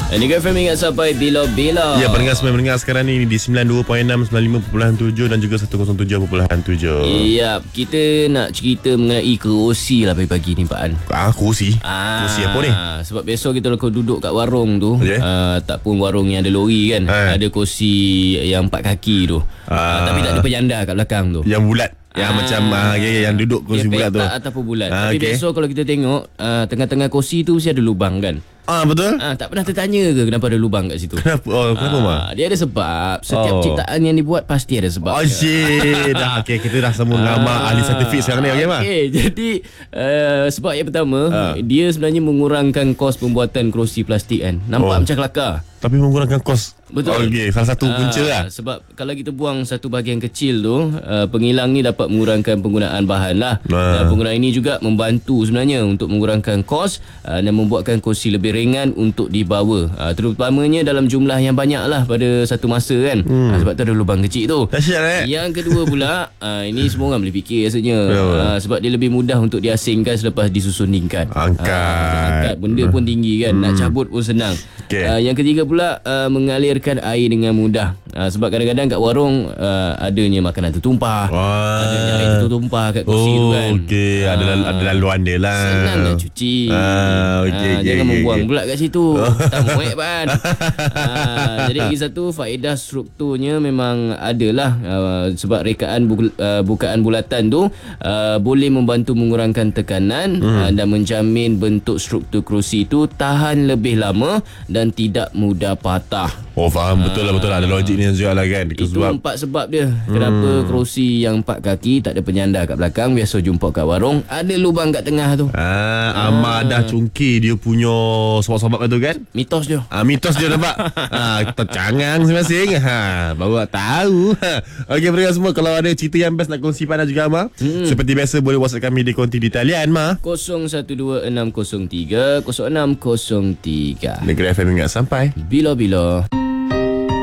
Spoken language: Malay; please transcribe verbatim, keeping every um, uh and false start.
Negeri F M ingat sampai bila-bila. Ya, pendengar semua mendengar sekarang ni di sembilan puluh dua perpuluhan enam, sembilan puluh lima perpuluhan tujuh dan juga seratus tujuh perpuluhan tujuh. Ya, kita nak cerita mengenai kerusi lah pagi-pagi ni Pak An. Ah, kerusi? Ah, kerusi apa ni? Sebab biasa kita kalau duduk kat warung tu, okay. uh, tak pun warung yang ada lori kan, ha. Ada kerusi yang empat kaki tu, ah. uh, tapi tak ada penyanda kat belakang tu. Yang bulat. Yang ah, macam ah, yang duduk kursi bulat tu. Ataupun bulat. Ah, Tapi okay. Besok kalau kita tengok uh, tengah-tengah kursi tu mesti ada lubang kan. Ah, betul. Ah, tak pernah tertanya ke kenapa ada lubang kat situ? Kenapa? Oh, kenapa ah, mah? Dia ada sebab. Setiap oh. ciptaan yang dibuat pasti ada sebab. Oh shit. Dah okey, kita dah semua mengamak ahli saintifik sekarang ni, okey mah. Okey, jadi uh, sebab yang pertama, ah. dia sebenarnya mengurangkan kos pembuatan kerusi plastik kan. Nampak oh. macam kelakar. Tapi mengurangkan kos. Betul. Okey, salah satu punca uh, lah. Sebab kalau kita buang satu bahagian kecil tu, uh, penghilang ni dapat mengurangkan penggunaan bahan lah. Uh. Dan penggunaan ini juga membantu sebenarnya untuk mengurangkan kos uh, dan membuatkan kerusi lebih ringan untuk dibawa. Uh, terutamanya dalam jumlah yang banyak lah pada satu masa kan. Hmm. Uh, sebab tu ada lubang kecil tu. Dahsyat, eh? Yang kedua pula, uh, ini semua orang boleh fikir rasanya. Uh, sebab dia lebih mudah untuk diasingkan selepas disusun tingkat. Angkat. Uh, angkat benda pun tinggi kan. Hmm. Nak cabut pun senang. Okay. Uh, yang ketiga pula, uh, mengalir air dengan mudah. uh, Sebab kadang-kadang kat warung uh, adanya makanan tertumpah. Wah. Adanya air tertumpah kat kursi oh, tu kan. Okey, uh, ada, ada laluan dia lah. Senang nak cuci. uh, okay, uh, okay, Jangan okay, membuang okay. pula kat situ. Tak muek kan. uh, Jadi lagi satu, faedah strukturnya memang adalah uh, sebab rekaan bu- uh, bukaan bulatan tu uh, boleh membantu mengurangkan tekanan hmm. uh, dan menjamin bentuk struktur kerusi tu tahan lebih lama dan tidak mudah patah. Oh, faham. Betul lah, betul lah. Ada logiknya juga lah kan. Itu sebab empat sebab dia. Kenapa hmm. kerusi yang empat kaki tak ada penyanda kat belakang, biasa jumpa kat warung, ada lubang kat tengah tu. Ah, ah. Amak dah cungkir dia punya sebab-sebab tu kan. Mitos dia. Ah, mitos dia nampak. ah, tercangang masing-masing. Ha, baru tahu. Okey, mereka semua, kalau ada cerita yang best nak kongsi pada juga Amar, hmm. seperti biasa boleh WhatsApp kami di konti di talian Mar kosong satu dua enam kosong tiga kosong enam kosong tiga. Negeri F M ingat sampai bila-bila.